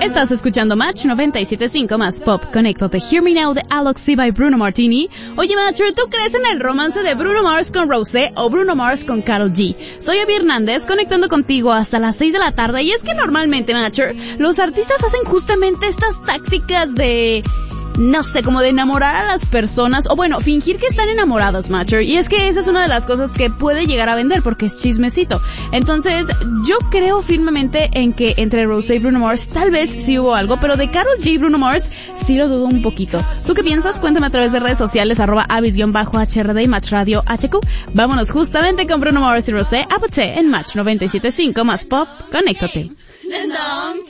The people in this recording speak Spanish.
Estás escuchando Match 97.5 más Pop. Conéctate. Hear Me Now de Aloxy by Bruno Martini. Oye, Matcher, ¿tú crees en el romance de Bruno Mars con Rosé o Bruno Mars con Karol G? Soy Abby Hernández, conectando contigo hasta las 6 de la tarde. Y es que normalmente, Matcher, los artistas hacen justamente estas tácticas de... no sé, como de enamorar a las personas, o bueno, fingir que están enamorados, Matcher, y es que esa es una de las cosas que puede llegar a vender, porque es chismecito. Entonces, yo creo firmemente en que entre Rosé y Bruno Mars tal vez sí hubo algo, pero de Karol G y Bruno Mars sí lo dudo un poquito. ¿Tú qué piensas? Cuéntame a través de redes sociales, @avis_HRD y Match Radio HQ. Vámonos justamente con Bruno Mars y Rosé, Apote en Match 97.5 más Pop. Conéctate.